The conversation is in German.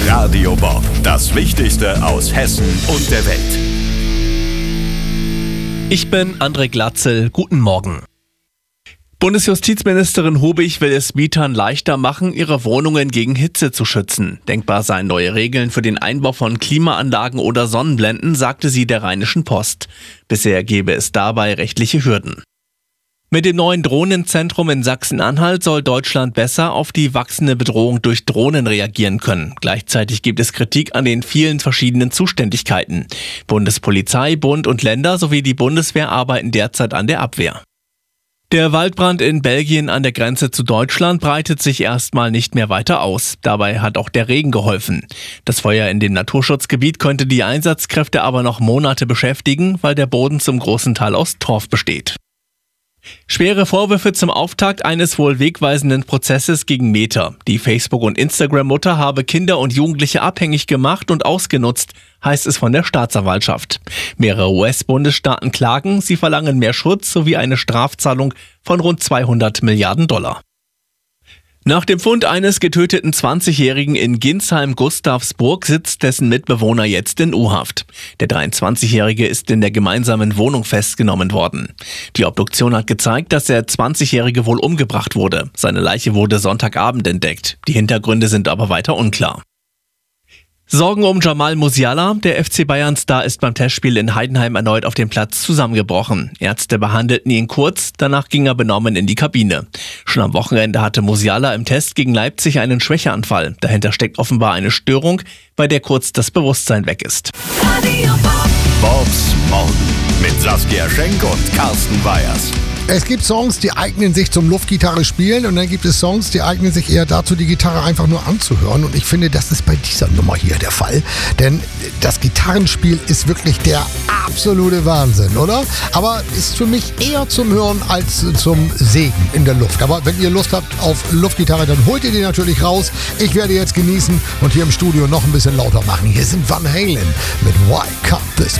Radio Bob, das Wichtigste aus Hessen und der Welt. Ich bin André Glatzel. Guten Morgen. Bundesjustizministerin Hubig will es Mietern leichter machen, ihre Wohnungen gegen Hitze zu schützen. Denkbar seien neue Regeln für den Einbau von Klimaanlagen oder Sonnenblenden, sagte sie der Rheinischen Post. Bisher gäbe es dabei rechtliche Hürden. Mit dem neuen Drohnenzentrum in Sachsen-Anhalt soll Deutschland besser auf die wachsende Bedrohung durch Drohnen reagieren können. Gleichzeitig gibt es Kritik an den vielen verschiedenen Zuständigkeiten. Bundespolizei, Bund und Länder sowie die Bundeswehr arbeiten derzeit an der Abwehr. Der Waldbrand in Belgien an der Grenze zu Deutschland breitet sich erstmal nicht mehr weiter aus. Dabei hat auch der Regen geholfen. Das Feuer in dem Naturschutzgebiet könnte die Einsatzkräfte aber noch Monate beschäftigen, weil der Boden zum großen Teil aus Torf besteht. Schwere Vorwürfe zum Auftakt eines wohl wegweisenden Prozesses gegen Meta. Die Facebook- und Instagram-Mutter habe Kinder und Jugendliche abhängig gemacht und ausgenutzt, heißt es von der Staatsanwaltschaft. Mehrere US-Bundesstaaten klagen, sie verlangen mehr Schutz sowie eine Strafzahlung von rund 200 Milliarden $. Nach dem Fund eines getöteten 20-Jährigen in Ginsheim-Gustavsburg sitzt dessen Mitbewohner jetzt in U-Haft. Der 23-Jährige ist in der gemeinsamen Wohnung festgenommen worden. Die Obduktion hat gezeigt, dass der 20-Jährige wohl umgebracht wurde. Seine Leiche wurde Sonntagabend entdeckt. Die Hintergründe sind aber weiter unklar. Sorgen um Jamal Musiala. Der FC Bayern-Star ist beim Testspiel in Heidenheim erneut auf dem Platz zusammengebrochen. Ärzte behandelten ihn kurz, danach ging er benommen in die Kabine. Schon am Wochenende hatte Musiala im Test gegen Leipzig einen Schwächeanfall. Dahinter steckt offenbar eine Störung, bei der kurz das Bewusstsein weg ist. Bobs Morgen mit Saskia Schenk und Carsten Weyers. Es gibt Songs, die eignen sich zum Luftgitarre spielen und dann gibt es Songs, die eignen sich eher dazu, die Gitarre einfach nur anzuhören. Und ich finde, das ist bei dieser Nummer hier der Fall. Denn das Gitarrenspiel ist wirklich der absolute Wahnsinn, oder? Aber ist für mich eher zum Hören als zum Segen in der Luft. Aber wenn ihr Lust habt auf Luftgitarre, dann holt ihr die natürlich raus. Ich werde jetzt genießen und hier im Studio noch ein bisschen lauter machen. Hier sind Van Halen mit Why Can't This